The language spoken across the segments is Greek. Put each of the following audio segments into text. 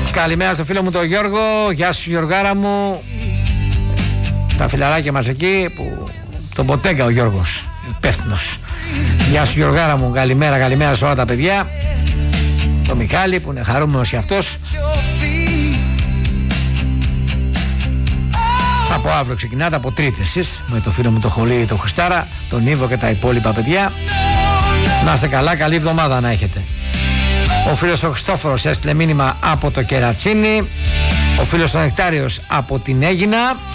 Καλημέρα στο φίλο μου τον Γιώργο. Γεια σου Γιωργάρα μου. Τα φιλαράκια μας εκεί που... τον Ποτέγκα ο Γιώργος, υπεύθυνος. Γεια σου Γιωργάρα μου. Καλημέρα σε όλα τα παιδιά. Το Μιχάλη που είναι χαρούμενος και αυτός. Από αύριο ξεκινάτε, από Τρίτη εσείς, με το φίλο μου το Χολί, το Χριστάρα, τον Ήβο και τα υπόλοιπα παιδιά. Να είστε καλά, καλή εβδομάδα να έχετε. Ο φίλος ο Χριστόφορος έστειλε μήνυμα από το Κερατσίνι. Ο φίλος ο Νεκτάριος από την Αίγινα.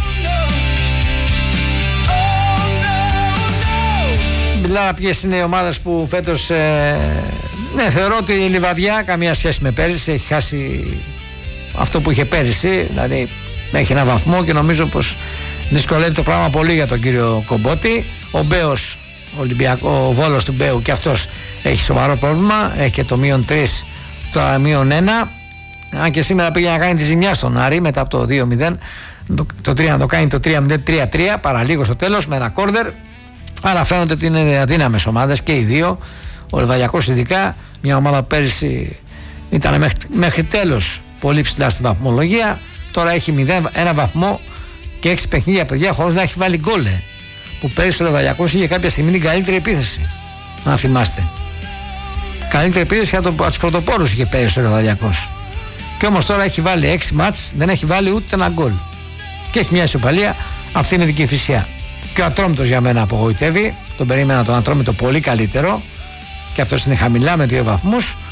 Μιλάω ποιες είναι οι ομάδες που φέτος ναι, θεωρώ ότι η Λιβαδιά καμία σχέση με πέρυσι, έχει χάσει αυτό που είχε πέρυσι, δηλαδή έχει ένα βαθμό και νομίζω πως δυσκολεύει το πράγμα πολύ για τον κύριο Κομπότη. Ο Μπέος, ο Βόλος του Μπέου, και αυτός έχει σοβαρό πρόβλημα, έχει και το -3, το -1. Αν και σήμερα πήγε να κάνει τη ζημιά στον Άρη μετά από το 2-0, το 3 να το κάνει το 3-0, 3-3 παραλίγο στο τέλος με ένα κόρνερ. Αλλά φαίνονται ότι είναι αδύναμες ομάδες και οι δύο. Ο Λιβαδιακός ειδικά, μια ομάδα πέρυσι ήταν μέχρι τέλος πολύ ψηλά στη βαθμολογία. Τώρα έχει 1 βαθμό και 6 παιχνίδια παιδιά χωρίς να έχει βάλει γκολ. Που πέρυσι ο Λιβαδιακός είχε κάποια στιγμή την καλύτερη επίθεση. Αν θυμάστε. Καλύτερη επίθεση από τους πρωτοπόρους είχε πέρυσι ο Λιβαδιακός. Και όμως τώρα έχει βάλει 6 μάτς, δεν έχει βάλει ούτε ένα γκολ. Και έχει μια ισοπαλία, αυτή είναι δική φυσιά. Και ο Ατρόμητος για μένα απογοητεύει. Τον περίμενα τον Ατρόμητο πολύ καλύτερο. Και αυτός είναι χαμηλά με 2 βαθμούς.